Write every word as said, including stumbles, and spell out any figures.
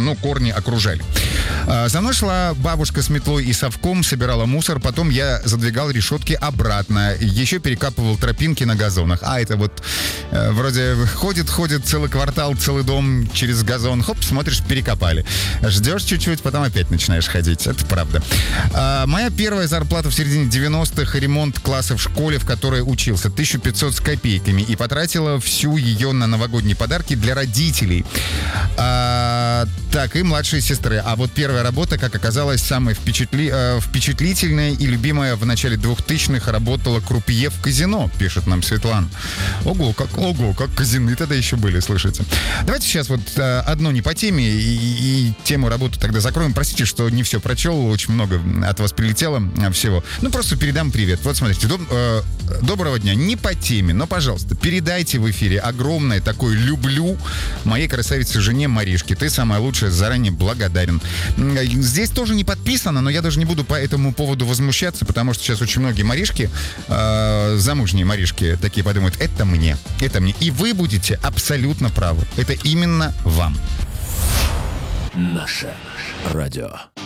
ну, корни окружали. За мной шла бабушка с метлой и совком, собирала мусор, потом я задвигал решетки обратно, еще перекапывал тропинки на газонах. А это вот э, вроде ходит-ходит целый квартал, целый дом через газон, хоп, смотришь, перекопали. Ждешь чуть-чуть, потом опять начинаешь ходить. Это правда. А, моя первая зарплата в середине девяностых, ремонт класса в школе, в которой учился, тысяча пятьсот с копейками, и потратила всю ее на новогодние подарки для родителей. А, так, и младшей сестры. А вот первая работа, как оказалось, самая впечатли... э, впечатлительная и любимая в начале двухтысячных, работала крупье в казино, пишет нам Светлана. Ого, как, ого, как казины тогда еще были, слышите. Давайте сейчас вот э, одно не по теме, и, и тему работы тогда закроем. Простите, что не все прочел, очень много от вас прилетело всего. Ну, просто передам привет. Вот, смотрите, доб, э, доброго дня. Не по теме, но, пожалуйста, передайте в эфире огромное такое «люблю» моей красавице жене Маришке. Ты самая лучшая, заранее благодарен. Здесь тоже не подписано, но я даже не буду по этому поводу возмущаться, потому что сейчас очень многие Маришки, э, замужние Маришки, такие подумают: это мне, это мне. И вы будете абсолютно правы. Это именно вам. Наше радио.